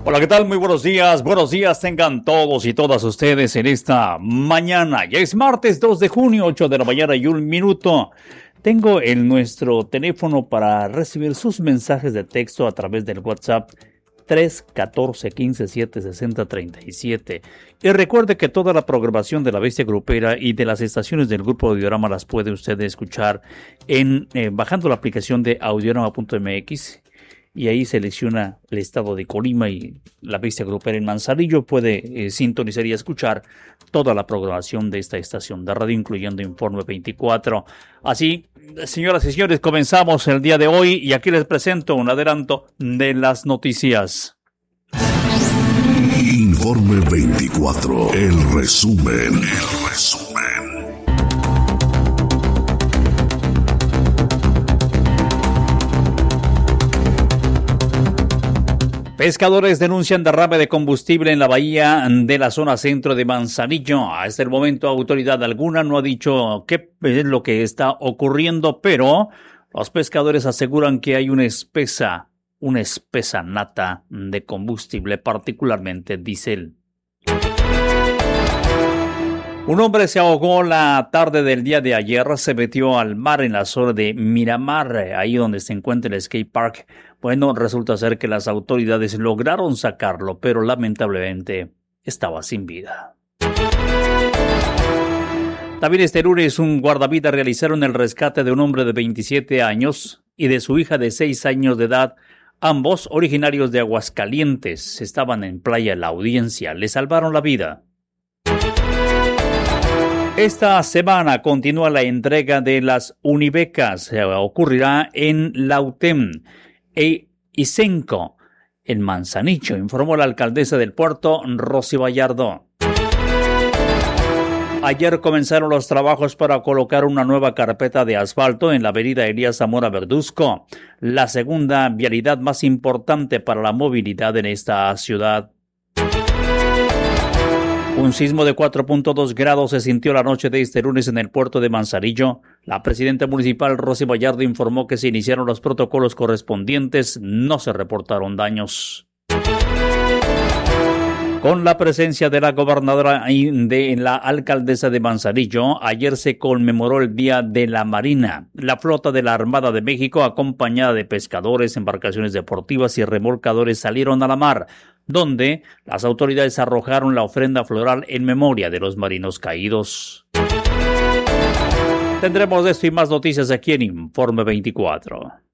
Hola, ¿qué tal? Muy buenos días tengan todos y todas ustedes en esta mañana. Ya es martes 2 de junio, 8 de la mañana y 1 minuto. Tengo nuestro teléfono para recibir sus mensajes de texto a través del WhatsApp 314-15-760-37. Y recuerde que toda la programación de La Bestia Grupera y de las estaciones del Grupo Audiorama las puede usted escuchar bajando la aplicación de audiorama.mx. Y ahí selecciona el estado de Colima y La Bestia Grupera en Manzanillo. Puede sintonizar y escuchar toda la programación de esta estación de radio, incluyendo Informe 24. Así, señoras y señores, comenzamos el día de hoy y aquí les presento un adelanto de las noticias. Informe 24, el resumen. Pescadores denuncian derrame de combustible en la bahía de la zona centro de Manzanillo. Hasta el momento, autoridad alguna no ha dicho qué es lo que está ocurriendo, pero los pescadores aseguran que hay una espesa nata de combustible, particularmente diésel. Un hombre se ahogó la tarde del día de ayer, se metió al mar en la zona de Miramar, ahí donde se encuentra el skate park. Bueno, resulta ser que las autoridades lograron sacarlo, pero lamentablemente estaba sin vida. También este lunes un guardavidas realizaron el rescate de un hombre de 27 años y de su hija de 6 años de edad, ambos originarios de Aguascalientes. Estaban en Playa La Audiencia, le salvaron la vida. Esta semana continúa la entrega de las unibecas. Ocurrirá en la UTEM e Isenco, en Manzanillo, informó la alcaldesa del puerto, Rosy Vallardo. Ayer comenzaron los trabajos para colocar una nueva carpeta de asfalto en la avenida Elías Zamora Verduzco, la segunda vialidad más importante para la movilidad en esta ciudad. Un sismo de 4.2 grados se sintió la noche de este lunes en el puerto de Manzanillo. La presidenta municipal Rosy Vallardo informó que se iniciaron los protocolos correspondientes, no se reportaron daños. Con la presencia de la gobernadora y de la alcaldesa de Manzanillo, ayer se conmemoró el Día de la Marina. La flota de la Armada de México, acompañada de pescadores, embarcaciones deportivas y remolcadores, salieron a la mar, donde las autoridades arrojaron la ofrenda floral en memoria de los marinos caídos. Tendremos esto y más noticias aquí en Informe 24.